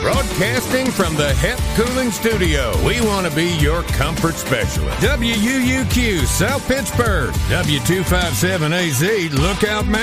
Broadcasting from the HEP Cooling Studio, we want to be your comfort specialist. WUUQ, South Pittsburgh. W257AZ, Lookout Mountain.